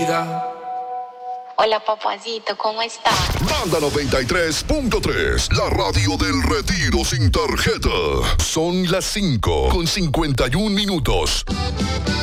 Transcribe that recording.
vida. Hola, papacito, ¿cómo estás? Banda 93.3, la radio del retiro sin tarjeta. Son las 5:51.